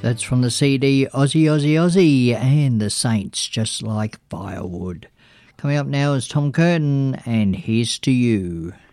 That's from the CD Aussie, Aussie, Aussie and the Saints, Just Like Firewood. Coming up now is Tom Curtin and Here's to You.